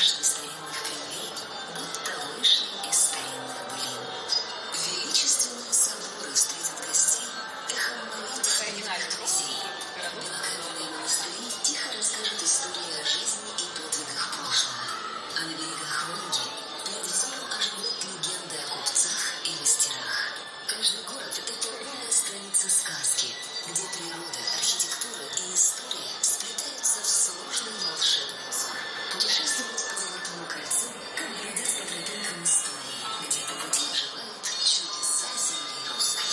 башни старинных Кремлей будто вышли из старинных былин. Величественные соборы встретят гостей эхом молитв древних князей. Белокаменные монастыри тихо расскажут истории о жизни и подвигах прошлого. А на берегах Волги перед взором оживут легенды о купцах и мастерах. Каждый город — это новая страница сказки, где природа, архитектура и история сплетаются в сложный волшебный узор. Путешествовать по Золотому кольцу, как бродить по тропинкам истории, где по пути оживают чудеса земли русской.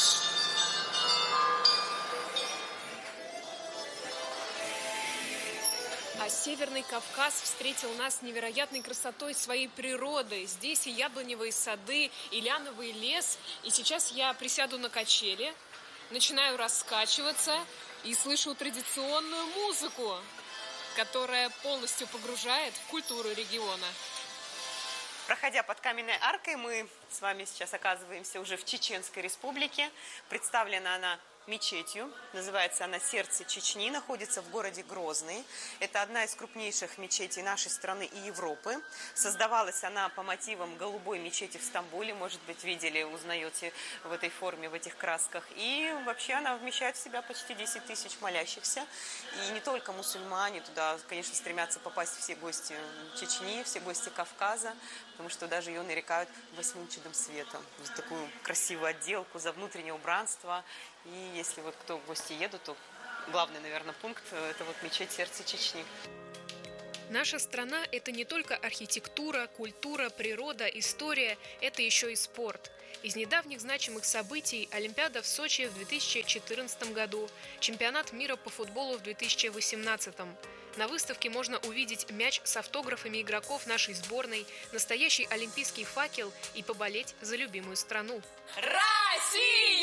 А Северный Кавказ встретил нас невероятной красотой своей природы. Здесь и яблоневые сады, и ляновый лес. И сейчас я присяду на качели, начинаю раскачиваться и слышу традиционную музыку, которая полностью погружает в культуру региона. Проходя под Каменной аркой, мы с вами сейчас оказываемся уже в Чеченской Республике. Представлена она мечетью. Называется она «Сердце Чечни», находится в городе Грозный. Это одна из крупнейших мечетей нашей страны и Европы. Создавалась она по мотивам голубой мечети в Стамбуле. Может быть, видели, узнаете в этой форме, в этих красках. И вообще она вмещает в себя почти 10 тысяч молящихся. И не только мусульмане, туда, конечно, стремятся попасть все гости Чечни, все гости Кавказа, потому что даже ее нарекают восьмым чудом света. За такую красивую отделку, за внутреннее убранство. И если вот кто в гости едут, то главный, наверное, пункт – это вот мечеть «Сердце Чечни». Наша страна – это не только архитектура, культура, природа, история, это еще и спорт. Из недавних значимых событий – Олимпиада в Сочи в 2014 году, чемпионат мира по футболу в 2018. На выставке можно увидеть мяч с автографами игроков нашей сборной, настоящий олимпийский факел и поболеть за любимую страну. Россия!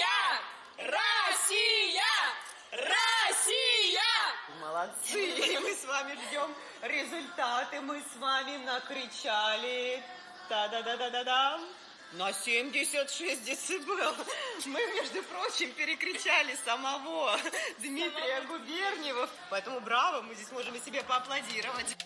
Россия! Россия! Молодцы! Мы с вами ждем результаты. Мы с вами накричали та-да-да-да-да-да на 76 децибел. Мы, между прочим, перекричали самого Дмитрия Губерниева. Поэтому браво, мы здесь можем и себе поаплодировать.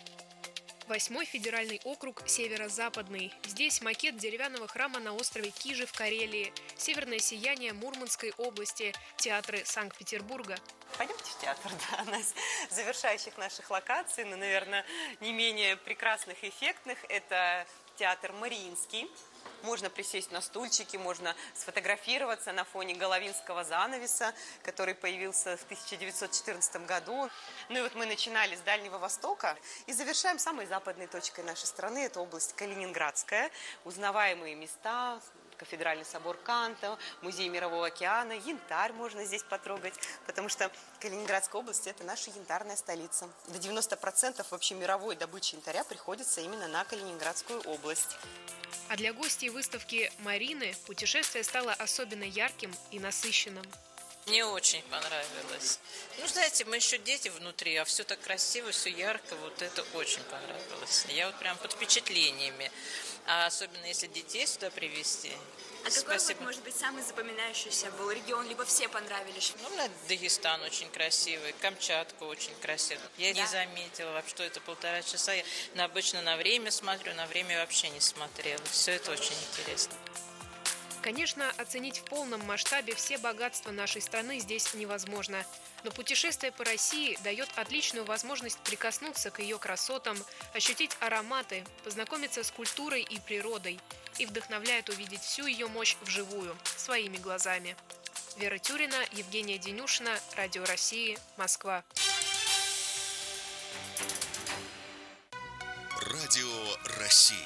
8-й федеральный округ Северо-Западный. Здесь макет деревянного храма на острове Кижи в Карелии, северное сияние Мурманской области, театры Санкт-Петербурга. Пойдемте в театр, да, одна из завершающих наших локаций, но, наверное, не менее прекрасных и эффектных. Это театр Мариинский. Можно присесть на стульчики, можно сфотографироваться на фоне головинского занавеса, который появился в 1914 году. Ну и вот мы начинали с Дальнего Востока и завершаем самой западной точкой нашей страны. Это область Калининградская. Узнаваемые места, кафедральный собор Канта, музей Мирового океана, янтарь можно здесь потрогать, потому что Калининградская область – это наша янтарная столица. До 90% вообще мировой добычи янтаря приходится именно на Калининградскую область. А для гостей выставки Марины путешествие стало особенно ярким и насыщенным. Мне очень понравилось. Ну, знаете, мы еще дети внутри, а все так красиво, все ярко, вот это очень понравилось. Я вот прям под впечатлениями. А особенно если детей сюда привезти. А какой вот, может быть, самый запоминающийся был регион, либо все понравились? Ну, Дагестан очень красивый, Камчатка очень красивая. Я не заметила вообще, что это 1,5 часа. Я обычно на время смотрю, на время вообще не смотрела. Все это очень интересно. Конечно, оценить в полном масштабе все богатства нашей страны здесь невозможно. Но путешествие по России дает отличную возможность прикоснуться к ее красотам, ощутить ароматы, познакомиться с культурой и природой и вдохновляет увидеть всю ее мощь вживую, своими глазами. Вера Тюрина, Евгения Денюшина, Радио России, Москва. Радио России.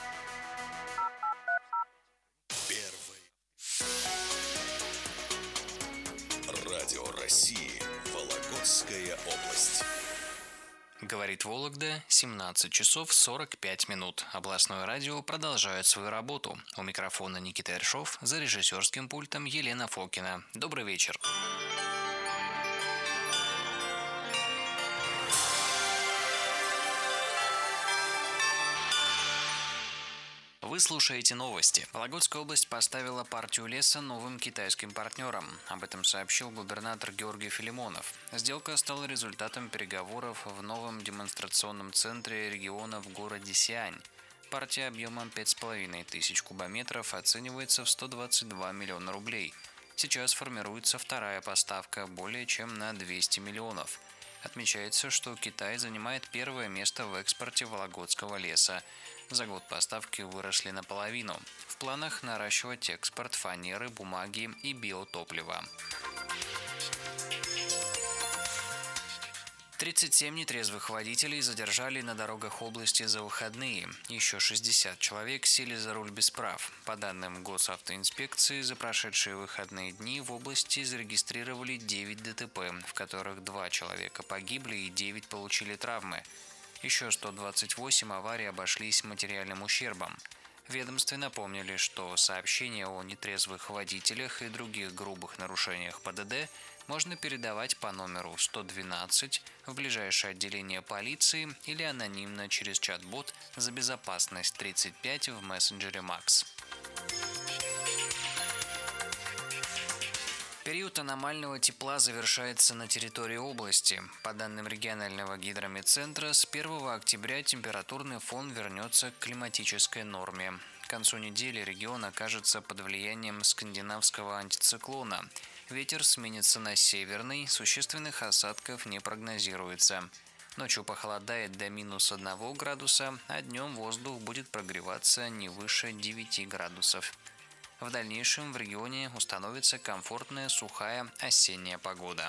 Радио России. Вологодская область. Говорит Вологда, 17 часов 45 минут. Областное радио продолжает свою работу. У микрофона Никита Ершов, за режиссерским пультом Елена Фокина. Добрый вечер. Вы слушаете новости. Вологодская область поставила партию леса новым китайским партнерам. Об этом сообщил губернатор Георгий Филимонов. Сделка стала результатом переговоров в новом демонстрационном центре региона в городе Сиань. Партия объемом 5500 кубометров оценивается в 122 миллиона рублей. Сейчас формируется вторая поставка более чем на 200 миллионов. Отмечается, что Китай занимает первое место в экспорте вологодского леса. За год поставки выросли наполовину. В планах наращивать экспорт фанеры, бумаги и биотоплива. 37 нетрезвых водителей задержали на дорогах области за выходные. Еще 60 человек сели за руль без прав. По данным госавтоинспекции, за прошедшие выходные дни в области зарегистрировали 9 ДТП, в которых 2 человека погибли и 9 получили травмы. Еще 128 аварий обошлись материальным ущербом. В ведомстве напомнили, что сообщения о нетрезвых водителях и других грубых нарушениях ПДД можно передавать по номеру 112 в ближайшее отделение полиции или анонимно через чат-бот «За безопасность 35» в мессенджере Макс. Период аномального тепла завершается на территории области. По данным регионального гидрометцентра, с 1 октября температурный фон вернется к климатической норме. К концу недели регион окажется под влиянием скандинавского антициклона. Ветер сменится на северный, существенных осадков не прогнозируется. Ночью похолодает до -1 градуса, а днем воздух будет прогреваться не выше 9 градусов. В дальнейшем в регионе установится комфортная сухая осенняя погода.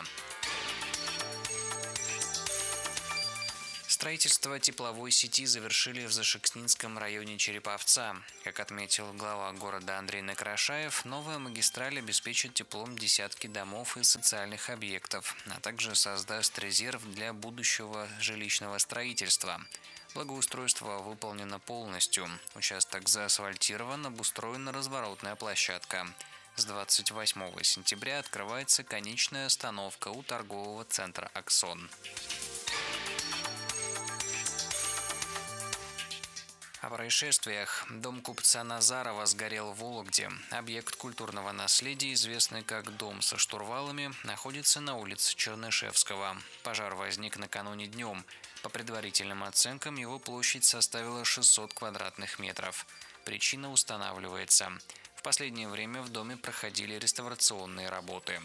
Строительство тепловой сети завершили в Зашекснинском районе Череповца. Как отметил глава города Андрей Некрашаев, новая магистраль обеспечит теплом десятки домов и социальных объектов, а также создаст резерв для будущего жилищного строительства. Благоустройство выполнено полностью. Участок заасфальтирован, обустроена разворотная площадка. С 28 сентября открывается конечная остановка у торгового центра «Аксон». О происшествиях. Дом купца Назарова сгорел в Вологде. Объект культурного наследия, известный как «Дом со штурвалами», находится на улице Чернышевского. Пожар возник накануне днем. По предварительным оценкам, его площадь составила 600 квадратных метров. Причина устанавливается. В последнее время в доме проходили реставрационные работы.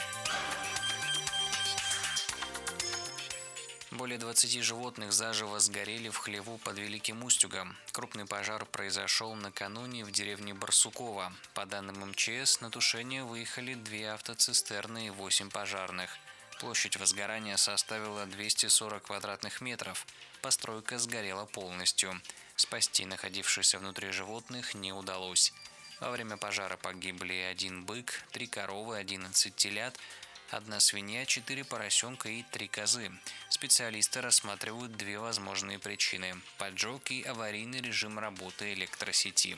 Более 20 животных заживо сгорели в хлеву под Великим Устюгом. Крупный пожар произошел накануне в деревне Барсукова. По данным МЧС, на тушение выехали 2 автоцистерны и 8 пожарных. Площадь возгорания составила 240 квадратных метров. Постройка сгорела полностью. Спасти находившихся внутри животных не удалось. Во время пожара погибли 1 бык, 3 коровы, 11 телят, 1 свинья, 4 поросенка и 3 козы. Специалисты рассматривают 2 возможные причины – поджог и аварийный режим работы электросети.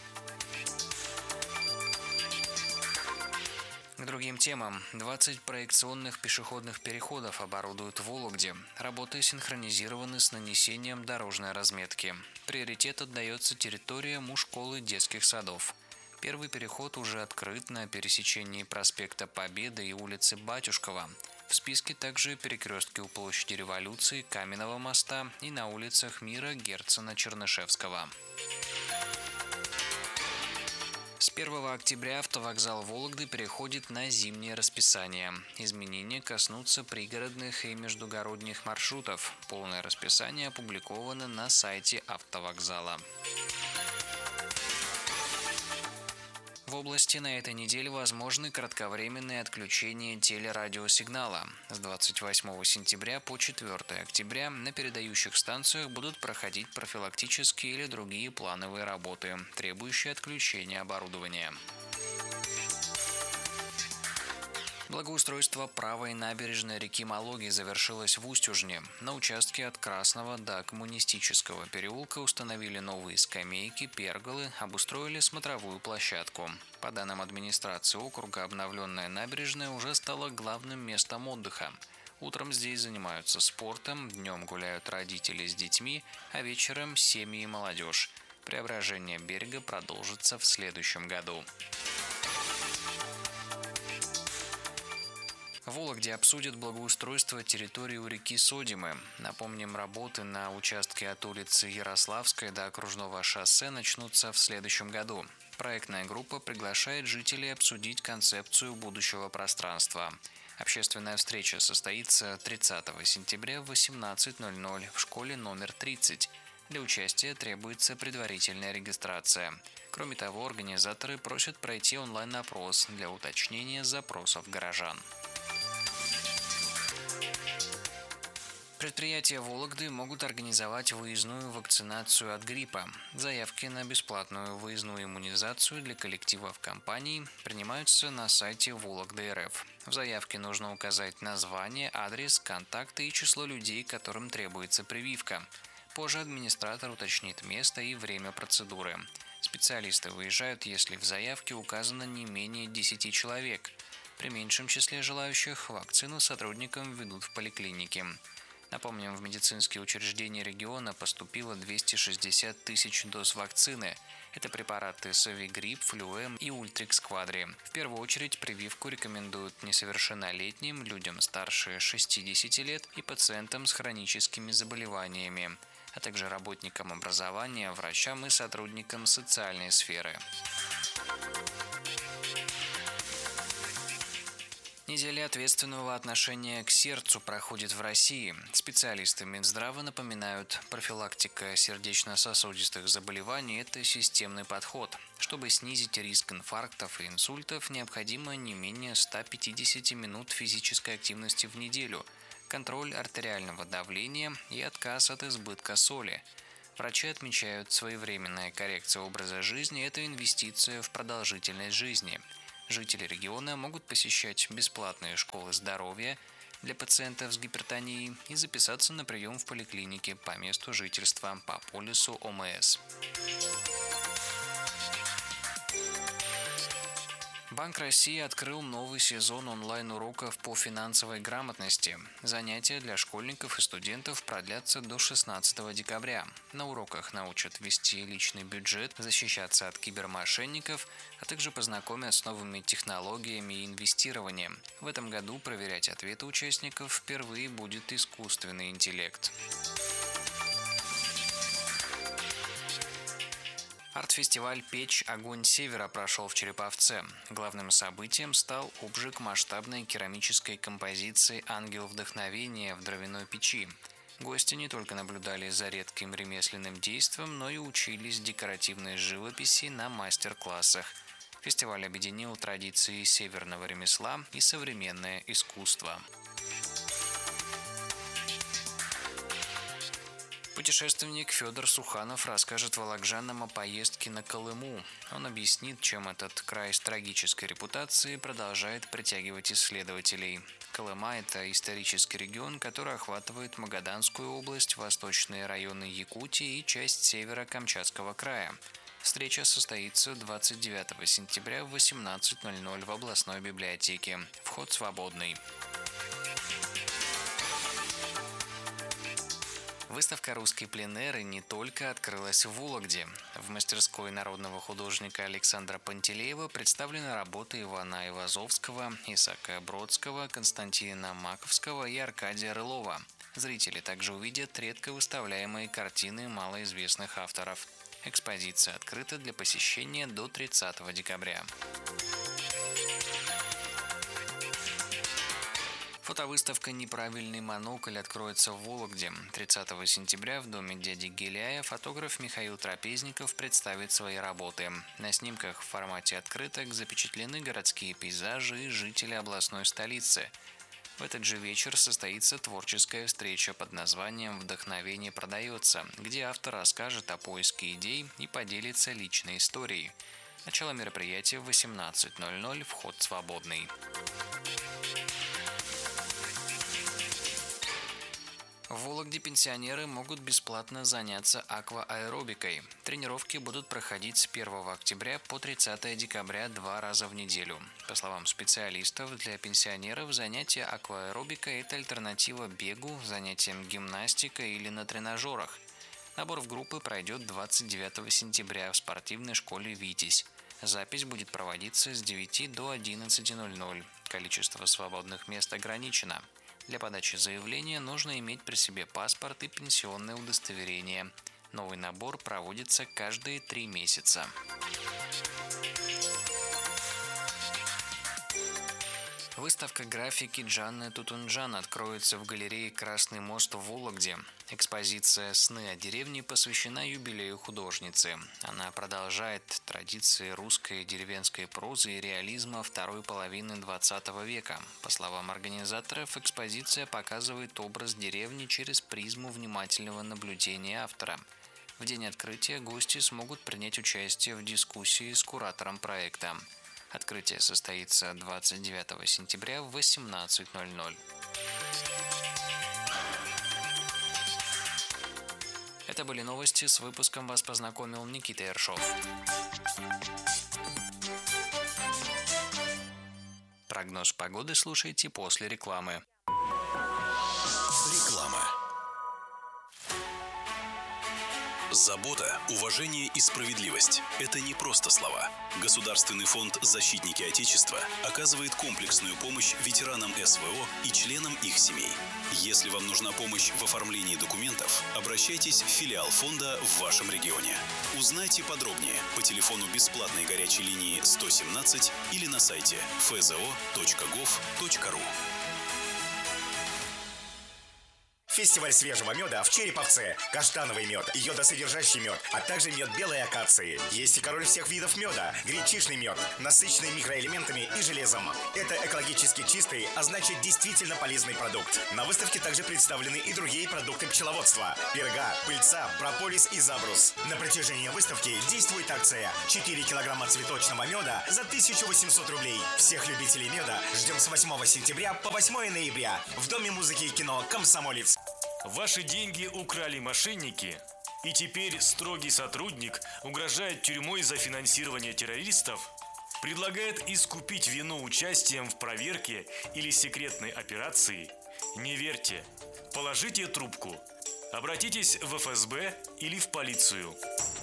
К другим темам. 20 проекционных пешеходных переходов оборудуют в Вологде. Работы синхронизированы с нанесением дорожной разметки. Приоритет отдается территориям у школ и детских садов. Первый переход уже открыт на пересечении проспекта Победы и улицы Батюшкова. В списке также перекрестки у площади Революции, Каменного моста и на улицах Мира, Герцена, Чернышевского. С 1 октября автовокзал Вологды переходит на зимнее расписание. Изменения коснутся пригородных и междугородних маршрутов. Полное расписание опубликовано на сайте автовокзала. В области на этой неделе возможны кратковременные отключения телерадиосигнала. С 28 сентября по 4 октября на передающих станциях будут проходить профилактические или другие плановые работы, требующие отключения оборудования. Благоустройство правой набережной реки Малоги завершилось в Устюжне. На участке от Красного до Коммунистического переулка установили новые скамейки, перголы, обустроили смотровую площадку. По данным администрации округа, обновленная набережная уже стала главным местом отдыха. Утром здесь занимаются спортом, днем гуляют родители с детьми, а вечером семьи и молодежь. Преображение берега продолжится в следующем году. В Вологде обсудят благоустройство территории у реки Содимы. Напомним, работы на участке от улицы Ярославской до окружного шоссе начнутся в следующем году. Проектная группа приглашает жителей обсудить концепцию будущего пространства. Общественная встреча состоится 30 сентября в 18:00 в школе номер 30. Для участия требуется предварительная регистрация. Кроме того, организаторы просят пройти онлайн-опрос для уточнения запросов горожан. Предприятия Вологды могут организовать выездную вакцинацию от гриппа. Заявки на бесплатную выездную иммунизацию для коллективов компаний принимаются на сайте Вологды.РФ. В заявке нужно указать название, адрес, контакты и число людей, которым требуется прививка. Позже администратор уточнит место и время процедуры. Специалисты выезжают, если в заявке указано не менее 10 человек. При меньшем числе желающих вакцину сотрудникам введут в поликлинике. Напомним, в медицинские учреждения региона поступило 260 тысяч доз вакцины. Это препараты Совигрипп, Флюэм и Ультрикс Квадри. В первую очередь прививку рекомендуют несовершеннолетним, людям старше 60 лет и пациентам с хроническими заболеваниями, а также работникам образования, врачам и сотрудникам социальной сферы. Неделя ответственного отношения к сердцу проходит в России. Специалисты Минздрава напоминают, профилактика сердечно-сосудистых заболеваний – это системный подход. Чтобы снизить риск инфарктов и инсультов, необходимо не менее 150 минут физической активности в неделю, контроль артериального давления и отказ от избытка соли. Врачи отмечают, своевременная коррекция образа жизни – это инвестиция в продолжительность жизни. Жители региона могут посещать бесплатные школы здоровья для пациентов с гипертонией и записаться на прием в поликлинике по месту жительства по полису ОМС. Банк России открыл новый сезон онлайн-уроков по финансовой грамотности. Занятия для школьников и студентов продлятся до 16 декабря. На уроках научат вести личный бюджет, защищаться от кибермошенников, а также познакомят с новыми технологиями и инвестированием. В этом году проверять ответы участников впервые будет искусственный интеллект. Арт-фестиваль «Печь. Огонь Севера» прошел в Череповце. Главным событием стал обжиг масштабной керамической композиции «Ангел вдохновения» в дровяной печи. Гости не только наблюдали за редким ремесленным действием, но и учились декоративной живописи на мастер-классах. Фестиваль объединил традиции северного ремесла и современное искусство. Путешественник Федор Суханов расскажет вологжанам о поездке на Колыму. Он объяснит, чем этот край с трагической репутацией продолжает притягивать исследователей. Колыма – это исторический регион, который охватывает Магаданскую область, восточные районы Якутии и часть севера Камчатского края. Встреча состоится 29 сентября в 18:00 в областной библиотеке. Вход свободный. Выставка «Русские пленеры» не только открылась в Вологде. В мастерской народного художника Александра Пантелеева представлены работы Ивана Ивазовского, Исаака Бродского, Константина Маковского и Аркадия Рылова. Зрители также увидят редко выставляемые картины малоизвестных авторов. Экспозиция открыта для посещения до 30 декабря. Фотовыставка «Неправильный монокль» откроется в Вологде. 30 сентября в доме дяди Геляя фотограф Михаил Трапезников представит свои работы. На снимках в формате открыток запечатлены городские пейзажи и жители областной столицы. В этот же вечер состоится творческая встреча под названием «Вдохновение продается», где автор расскажет о поиске идей и поделится личной историей. Начало мероприятия в 18:00, вход свободный. В Вологде пенсионеры могут бесплатно заняться аквааэробикой. Тренировки будут проходить с 1 октября по 30 декабря 2 раза в неделю. По словам специалистов, для пенсионеров занятие аквааэробикой – это альтернатива бегу, занятиям гимнастикой или на тренажерах. Набор в группы пройдет 29 сентября в спортивной школе «Витязь». Запись будет проводиться с 9 до 11:00. Количество свободных мест ограничено. Для подачи заявления нужно иметь при себе паспорт и пенсионное удостоверение. Новый набор проводится каждые 3 месяца. Выставка графики Джанны Тутунджан откроется в галерее «Красный мост» в Вологде. Экспозиция «Сны о деревне» посвящена юбилею художницы. Она продолжает традиции русской деревенской прозы и реализма второй половины XX века. По словам организаторов, экспозиция показывает образ деревни через призму внимательного наблюдения автора. В день открытия гости смогут принять участие в дискуссии с куратором проекта. Открытие состоится 29 сентября в 18:00. Это были новости. С выпуском вас познакомил Никита Ершов. Прогноз погоды слушайте после рекламы. Реклама. Забота, уважение и справедливость – это не просто слова. Государственный фонд «Защитники Отечества» оказывает комплексную помощь ветеранам СВО и членам их семей. Если вам нужна помощь в оформлении документов, обращайтесь в филиал фонда в вашем регионе. Узнайте подробнее по телефону бесплатной горячей линии 117 или на сайте fzo.gov.ru. Фестиваль свежего меда в Череповце. Каштановый мед, йодосодержащий мед, а также мед белой акации. Есть и король всех видов меда – гречишный мед, насыщенный микроэлементами и железом. Это экологически чистый, а значит действительно полезный продукт. На выставке также представлены и другие продукты пчеловодства – перга, пыльца, прополис и забрус. На протяжении выставки действует акция 4 килограмма цветочного меда за 1800 рублей. Всех любителей меда ждем с 8 сентября по 8 ноября в Доме музыки и кино «Комсомолец». Ваши деньги украли мошенники, и теперь строгий сотрудник угрожает тюрьмой за финансирование террористов, предлагает искупить вину участием в проверке или секретной операции? Не верьте. Положите трубку. Обратитесь в ФСБ или в полицию.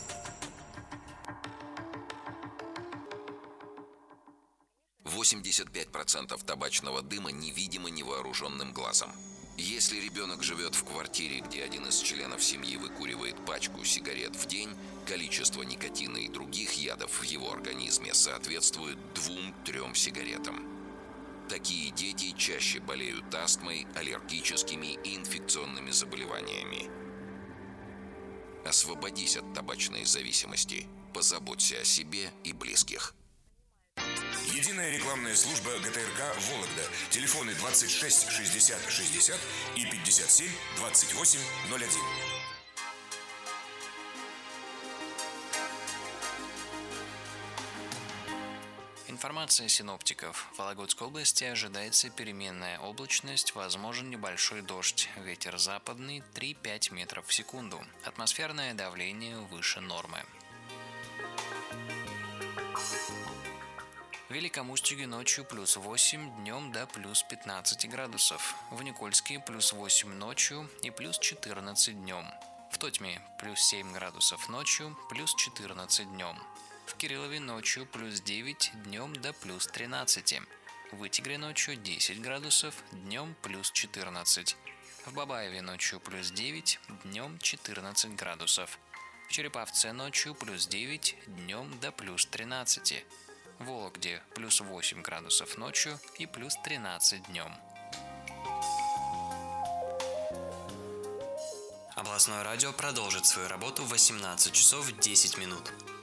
%85 табачного дыма невидимо невооруженным глазом. Если ребенок живет в квартире, где один из членов семьи выкуривает пачку сигарет в день, количество никотина и других ядов в его организме соответствует 2-3 сигаретам. Такие дети чаще болеют астмой, аллергическими и инфекционными заболеваниями. Освободись от табачной зависимости. Позаботься о себе и близких. Единая рекламная служба ГТРК «Вологда». Телефоны 26 60 60 и 57 28 01. Информация синоптиков. В Вологодской области ожидается переменная облачность, возможен небольшой дождь. Ветер западный 3-5 метров в секунду. Атмосферное давление выше нормы. В Великом Устюге ночью +8, днем до +15 градусов. В Никольске +8 ночью и +14 днем. В Тотьме +7 градусов ночью, +14 днем. В Кириллове ночью +9, днем до +13. В Вытегре ночью 10 градусов, днем +14. В Бабаеве ночью +9, днем 14 градусов. В Череповце ночью +9, днем до +13. В Вологде +8 градусов ночью и +13 днем. Областное радио продолжит свою работу в 18 часов 10 минут.